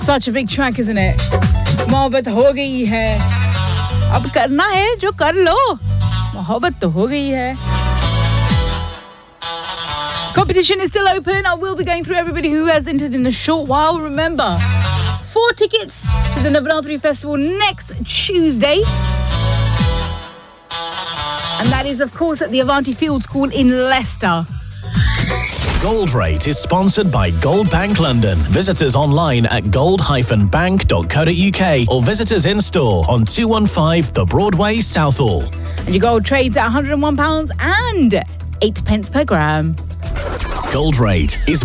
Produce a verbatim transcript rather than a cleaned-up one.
Such a big track, isn't it? मोहब्बत हो गई है. अब करना है जो कर लो. मोहब्बत तो हो गई है. Competition is still open. I will be going through everybody who has entered in a short while. Remember, four tickets to the Navaratri Festival next Tuesday. And that is, of course, at the Avanti Field School in Leicester. Gold Rate is sponsored by Gold Bank London. Visit us online at gold dash bank dot co dot uk or visit us in store on two one five The Broadway, Southall. And your gold trades at one hundred and one pounds and eight pence per gram. Gold Rate is